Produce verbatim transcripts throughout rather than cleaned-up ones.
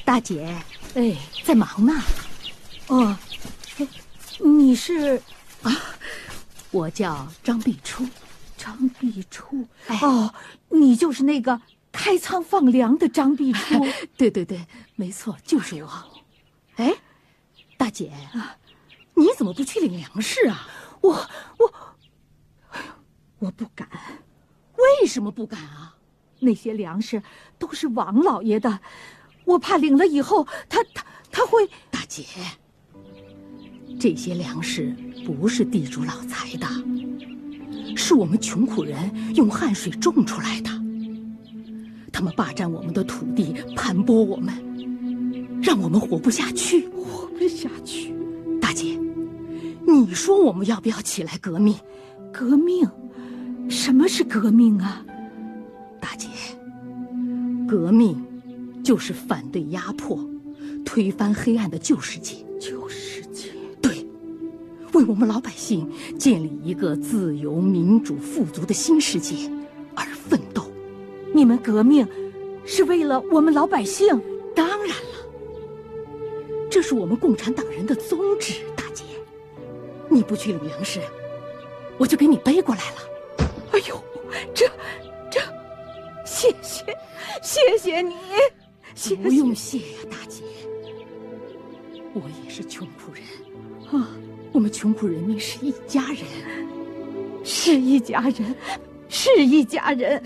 大姐，哎，在忙呢。 哦，你是啊？我叫张碧初。 张碧初， 哎、 哦，你就是那个开仓放粮的张碧初。 对对对，没错，就是我。哎，大姐， 啊， 你怎么不去领粮食啊？ 我我，我不敢。 为什么不敢啊？ 那些粮食都是王老爷的，我怕领了以后他他他会…… 大姐，这些粮食不是地主老财的，是我们穷苦人用汗水种出来的。他们霸占我们的土地，盘剥我们，让我们活不下去， 活不下去。 大姐，你说我们要不要起来革命？ 革命？什么是革命啊？ 大姐，革命就是反对压迫，推翻黑暗的旧世界。 旧世界？ 对，为我们老百姓建立一个自由、民主、富足的新世界而奋斗。 你们革命是为了我们老百姓？ 当然了，这是我们共产党人的宗旨。大姐，你不去领粮食，我就给你背过来了。 哎呦，这这，谢谢，谢谢你，谢谢。 不用谢呀，大姐。我也是穷苦人啊，我们穷苦人民是一家人， 是一家人，是一家人。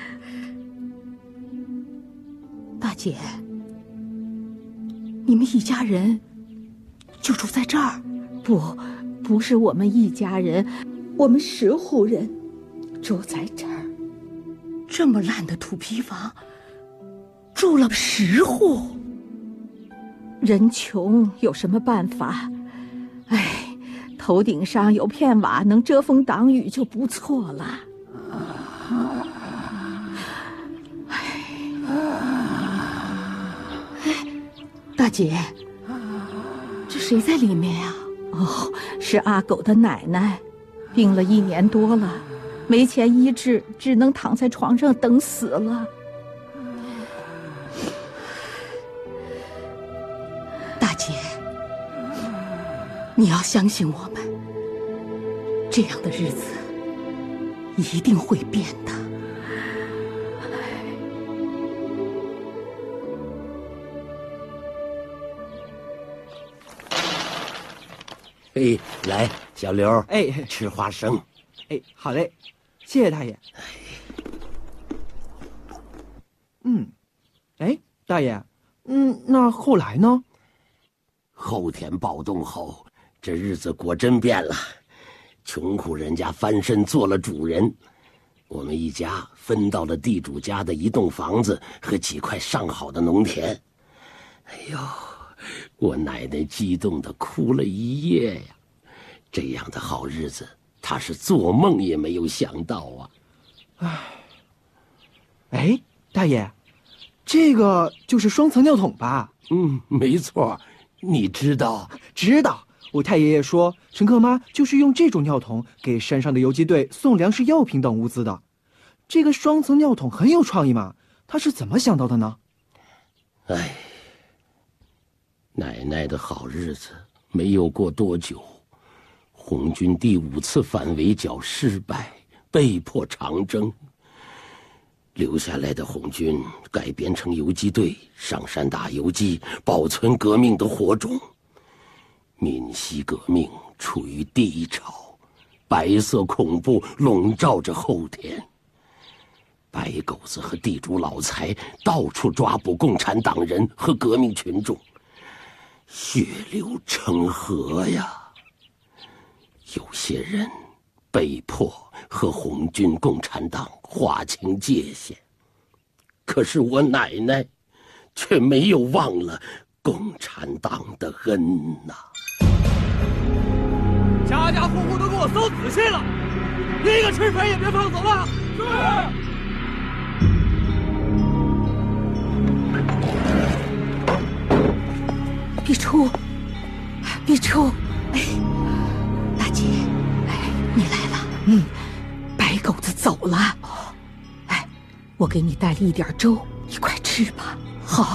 大姐，你们一家人就住在这儿？ 不，不是我们一家人，我们十户人住在这儿。 这么烂的土坯房，住了十户。 人穷有什么办法？哎，头顶上有片瓦能遮风挡雨就不错了。 大姐，这谁在里面呀？ 哦，是阿狗的奶奶，病了一年多了，没钱医治，只能躺在床上等死了。 大姐，你要相信我们，这样的日子一定会变的。 哎，来，小刘， 哎， 吃花生。 哎，好嘞，谢谢大爷。嗯，哎，大爷，嗯，那后来呢？ 后田暴动后，这日子果真变了，穷苦人家翻身做了主人，我们一家分到了地主家的一栋房子和几块上好的农田。哎呦，我奶奶激动地哭了一夜呀！这样的好日子，她是做梦也没有想到啊！ 唉，哎，大爷，这个就是双层尿桶吧？ 嗯，没错。你知道？ 知道。我太爷爷说，陈克妈就是用这种尿桶给山上的游击队送粮食、药品等物资的。这个双层尿桶很有创意嘛，他是怎么想到的呢？ 唉，奶奶的好日子没有过多久，红军第五次反围剿失败，被迫长征。留下来的红军改编成游击队，上山打游击，保存革命的火种。闽西革命处于低潮，白色恐怖笼罩着后田。白狗子和地主老财到处抓捕共产党人和革命群众，血流成河呀！有些人被迫和红军共产党划清界限，可是我奶奶却没有忘了共产党的恩呐、啊！ 家家户户都给我搜仔细了，一个吃匪也别放走了。是。 碧初，碧初， 哎，大姐，哎，你来了。 嗯，白狗子走了。哎，我给你带了一点粥，你快吃吧。